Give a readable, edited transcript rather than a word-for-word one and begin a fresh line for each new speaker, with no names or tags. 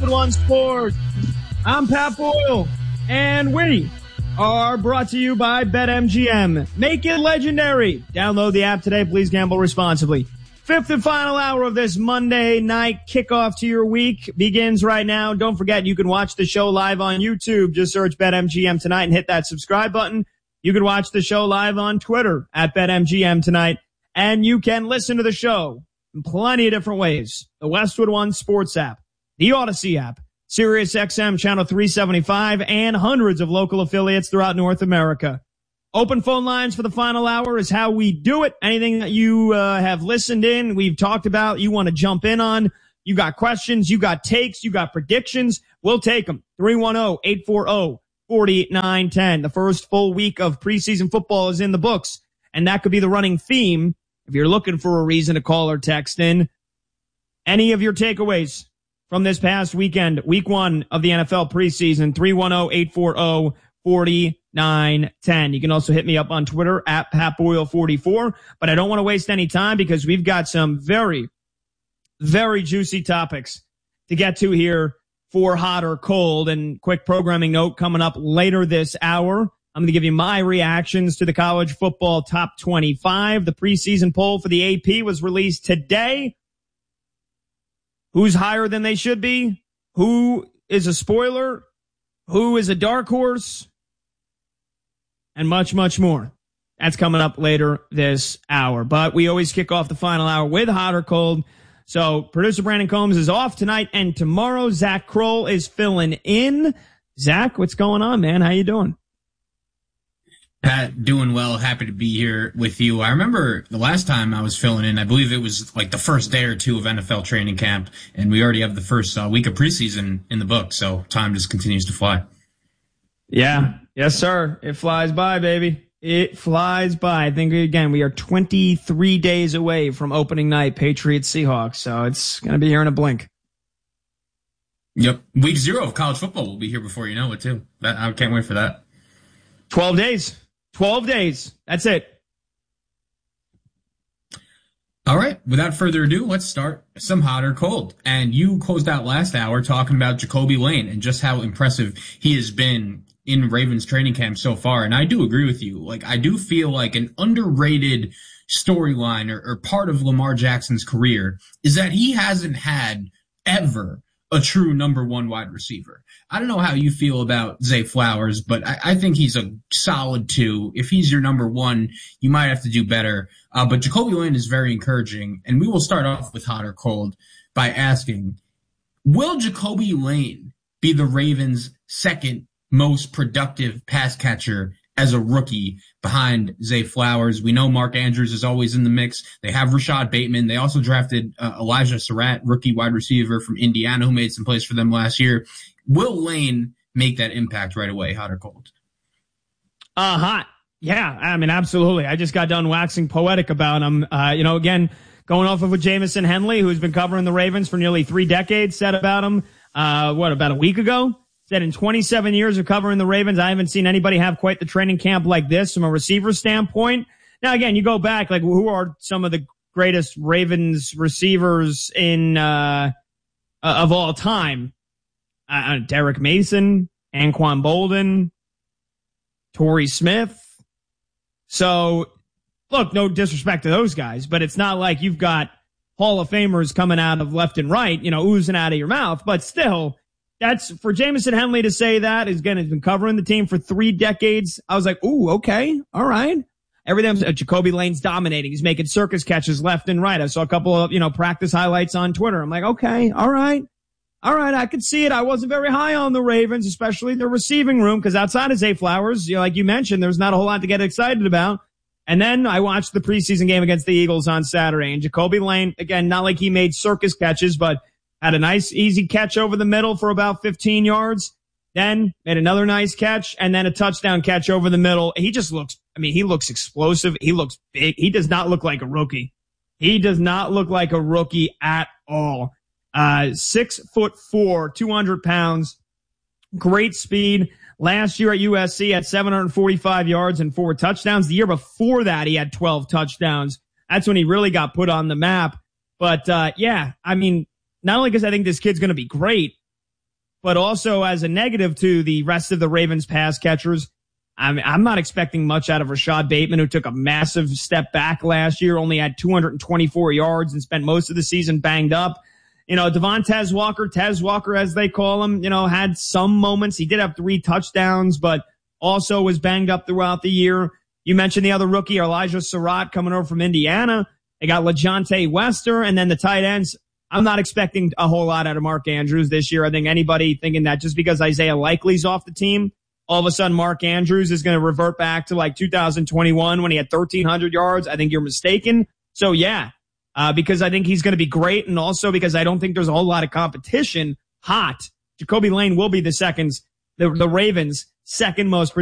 Westwood One Sports. I'm Pat Boyle, and we are brought to you by BetMGM. Make it legendary. Download the app today. Please gamble responsibly. Fifth and final hour of this Monday night kickoff to your week begins right now. Don't forget, you can watch the show live on YouTube. Just search BetMGM tonight and hit that subscribe button. You can watch the show live on Twitter at BetMGM tonight. And you can listen to the show in plenty of different ways. The Westwood One Sports app, the Odyssey app, Sirius XM Channel 375, and hundreds of local affiliates throughout North America. Open phone lines for the final hour is how we do it. Anything that you have listened in, we've talked about, you want to jump in on, you got questions, you got takes, you got predictions, we'll take them. 310-840-4910. The first full week of preseason football is in the books, and that could be the running theme if you're looking for a reason to call or text in. Any of your takeaways from this past weekend, week one of the NFL preseason, 310-840-4910. You can also hit me up on Twitter at PatBoyle44, but I don't want to waste any time because we've got some very, very juicy topics to get to here for hot or cold. And quick programming note coming up later this hour. I'm going to give you my reactions to the college football top 25. The preseason poll for the AP was released today. Who's higher than they should be? Who is a spoiler? Who is a dark horse? And much, much more. That's coming up later this hour. But we always kick off the final hour with hot or cold. So producer Brandon Combs is off tonight and tomorrow. Zach Kroll is filling in. Zach, what's going on, man? How you doing?
Pat, doing well. Happy to be here with you. I remember the last time I was filling in, I believe it was like the first day or two of NFL training camp, and we already have the first week of preseason in the book, so time just continues to fly.
Yeah. Yes, sir. It flies by, baby. It flies by. I think, again, we are 23 days away from opening night, Patriots-Seahawks, so it's going to be here in a blink.
Yep. Week 0 of college football will be here before you know it, too. I can't wait for that.
12 days. 12 days. That's it.
All right. Without further ado, let's start some hot or cold. And you closed out last hour talking about Jacoby Lane and just how impressive he has been in Ravens training camp so far. And I do agree with you. Like, I do feel like an underrated storyline or part of Lamar Jackson's career is that he hasn't had ever a true number one wide receiver. I don't know how you feel about Zay Flowers, but I think he's a solid 2. If he's your number 1, you might have to do better. But Jacoby Lane is very encouraging, and we will start off with hot or cold by asking, will Jacoby Lane be the Ravens' second most productive pass catcher as a rookie behind Zay Flowers? We know Mark Andrews is always in the mix. They have Rashad Bateman. They also drafted Elijah Surratt, rookie wide receiver from Indiana, who made some plays for them last year. Will Lane make that impact right away, hot or cold?
Hot. Yeah, I mean, absolutely. I just got done waxing poetic about him. Again, going off of what Jamison Henley, who's been covering the Ravens for nearly 3 decades, said about him, about a week ago? Said in 27 years of covering the Ravens, I haven't seen anybody have quite the training camp like this from a receiver standpoint. Now, again, you go back, like, who are some of the greatest Ravens receivers in of all time? Derek Mason, Anquan Bolden, Torrey Smith. So, look, no disrespect to those guys, but it's not like you've got Hall of Famers coming out of left and right, oozing out of your mouth. But still, that's for Jamison Henley to say that. Again, he's been covering the team for 3 decades. I was like, ooh, okay, all right. Everything, Jacoby Lane's dominating. He's making circus catches left and right. I saw a couple of, practice highlights on Twitter. I'm like, okay, all right. All right, I could see it. I wasn't very high on the Ravens, especially the receiving room, because outside of Zay Flowers, like you mentioned, there's not a whole lot to get excited about. And then I watched the preseason game against the Eagles on Saturday, and Jacoby Lane, again, not like he made circus catches, but had a nice, easy catch over the middle for about 15 yards, then made another nice catch, and then a touchdown catch over the middle. He just looks, he looks explosive. He looks big. He does not look like a rookie. He does not look like a rookie at all. 6'4", 200 pounds, great speed. Last year at USC had 745 yards and 4 touchdowns. The year before that, he had 12 touchdowns. That's when he really got put on the map. But, not only because I think this kid's going to be great, but also as a negative to the rest of the Ravens pass catchers. I'm not expecting much out of Rashad Bateman, who took a massive step back last year, only had 224 yards and spent most of the season banged up. Devon Tez Walker, as they call him, had some moments. He did have 3 touchdowns, but also was banged up throughout the year. You mentioned the other rookie, Elijah Surratt, coming over from Indiana. They got LeJontay Wester, and then the tight ends. I'm not expecting a whole lot out of Mark Andrews this year. I think anybody thinking that just because Isaiah Likely's off the team, all of a sudden Mark Andrews is going to revert back to like 2021 when he had 1,300 yards, I think you're mistaken. So yeah, because I think he's going to be great, and also because I don't think there's a whole lot of competition. Jacoby Lane will be the Ravens' second most